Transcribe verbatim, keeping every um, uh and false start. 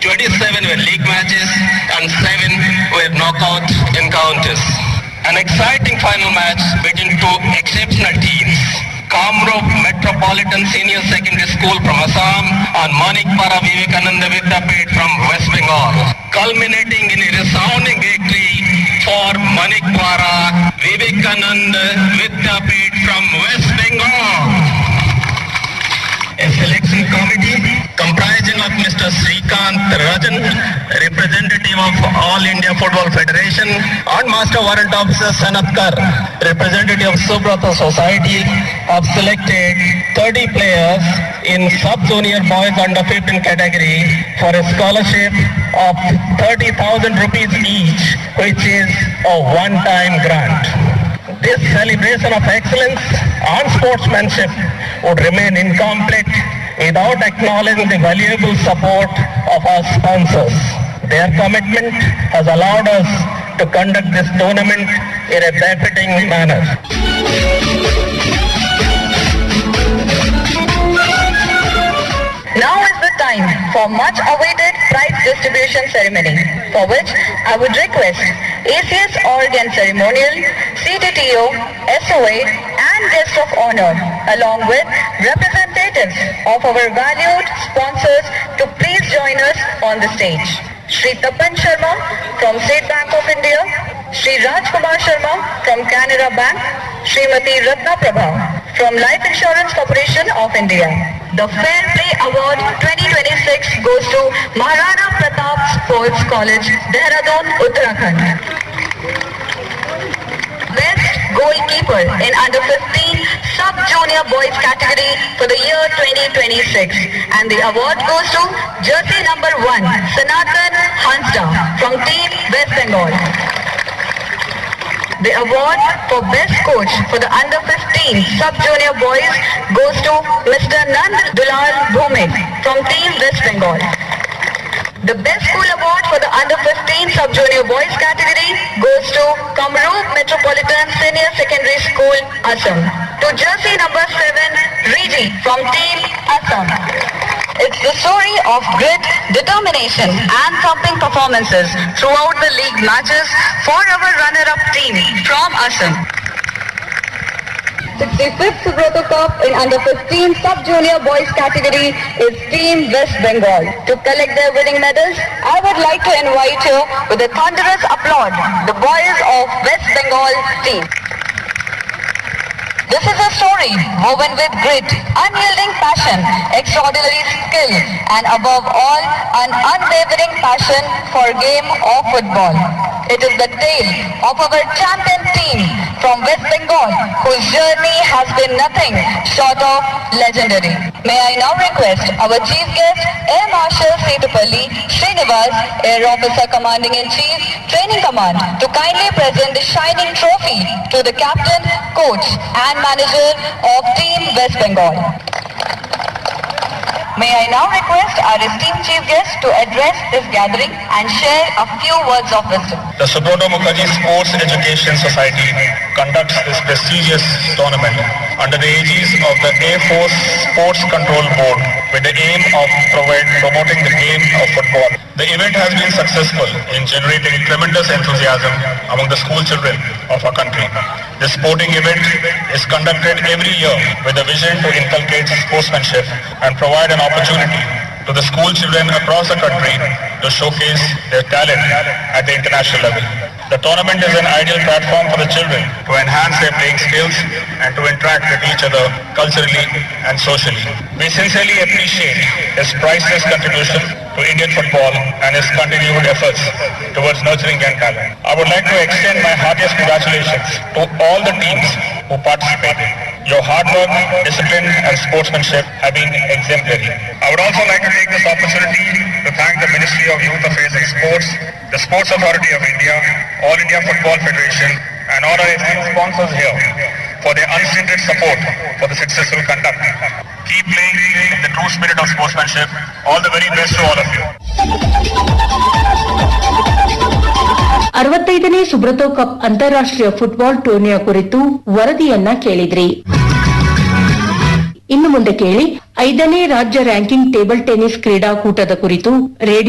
twenty-seven were league matches and seven were knockout encounters. An exciting final match between two exceptional teams. Kamrup Metropolitan Senior Secondary School from Assam and Manikpara Vivekananda Vidyapith from West Bengal, culminating in a resounding victory for Manikpara Vivekananda Vidyapith from West Bengal. A selection committee comprising of Mister Srikanth Rajan, representative of All India Football Federation, and Master Warrant Officer Sanatkar, representative of Subrata Society, have selected thirty players in sub-junior boys under fifteen category for a scholarship of thirty thousand rupees each, which is a one-time grant. This celebration of excellence and sportsmanship would remain incomplete without acknowledging the valuable support of our sponsors. Their commitment has allowed us to conduct this tournament in a befitting manner. Now is the time for much awaited prize distribution ceremony, for which I would request A C S Organ Ceremonial, C T T O, S O A and guest of honor along with representatives of our valued sponsors to please join us on the stage. Shri Tapan Sharma from State Bank of India, Shri Rajkumar Sharma from Canara Bank, Srimati Ratna Prabha from Life Insurance Corporation of India. The Fair Play Award twenty twenty-six goes to Maharana Pratap Sports College, Dehradun, Uttarakhand. Best Goalkeeper in under fifteen Sub-Junior Boys category for the year twenty twenty-six. And the award goes to jersey number one, Sanatan Hansda from Team West Bengal. The award for Best Coach for the under fifteen Sub-Junior Boys goes to Mister Nand Dulal Bhumik from Team West Bengal. The Best School Award for the under fifteen Sub-Junior Boys category goes to Kamrup Metropolitan Senior Secondary School, Assam. To jersey number seven, Riji from Team Assam. It's the story of grit, determination and thumping performances throughout the league matches for our runner-up team from Assam. sixty-fifth Subrata Cup in under fifteen Sub-Junior Boys category is Team West Bengal. To collect their winning medals, I would like to invite you with a thunderous applaud the boys of West Bengal team. This is a story woven with grit, unyielding passion, extraordinary skill, and above all, an unwavering passion for game of football. It is the tale of our champion team from West Bengal, whose journey has been nothing short of legendary. May I now request our Chief Guest, Air Marshal Setupalli Srinivas, Air Officer Commanding-in-Chief, Training Command, to kindly present the shining trophy to the Captain, Coach and Manager of Team West Bengal. May I now request our esteemed Chief Guest to address this gathering and share a few words of wisdom. The Subrata Mukherjee Sports Education Society conducts this prestigious tournament under the aegis of the Air Force Sports Control Board with the aim of provide, promoting the game of football. The event has been successful in generating tremendous enthusiasm among the school children of our country. This sporting event is conducted every year with a vision to inculcate sportsmanship and provide an opportunity to the school children across the country to showcase their talent at the international level. The tournament is an ideal platform for the children to enhance their playing skills and to interact with each other culturally and socially. We sincerely appreciate his priceless contribution to Indian football and his continued efforts towards nurturing young talent. I would like to extend my heartiest congratulations to all the teams who participated. Your hard work, discipline and sportsmanship have been exemplary. I would also like to take this opportunity to thank the Ministry of Youth Affairs and Sports, the Sports Authority of India, All India Football Federation and all our esteemed sponsors here for their unstinted support for the successful conduct. Keep playing in the true spirit of sportsmanship. All the very best to all of you. ಅರವತ್ತೈದನೇ Subroto cup ಅಂತಾರಾಷ್ಟ್ರೀಯ football ಟೂರ್ನಿಯ ಕುರಿತು ವರದಿಯನ್ನ ಕೇಳಿದ್ರಿ. ಇನ್ನು ಮುಂದೆ ಕೇಳಿ ಐದನೇ ರಾಜ್ಯ ರ್ಯಾಂಕಿಂಗ್ ಟೇಬಲ್ ಟೆನ್ನಿಸ್ ಕ್ರೀಡಾಕೂಟದ ಕುರಿತು ರೇಡಿಯೋ